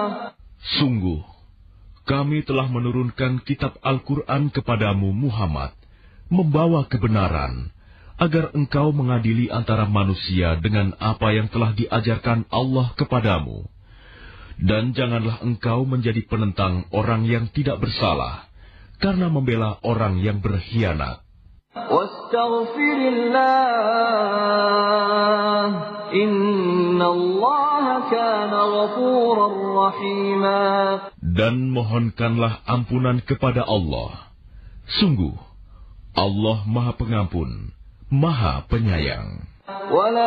Sungguh, kami telah menurunkan kitab Al-Quran kepadamu Muhammad, membawa kebenaran, agar engkau mengadili antara manusia dengan apa yang telah diajarkan Allah kepadamu. Dan janganlah engkau menjadi penentang orang yang tidak bersalah, karena membela orang yang berkhianat. Dan mohonkanlah ampunan kepada Allah. Sungguh, Allah Maha Pengampun, Maha Penyayang.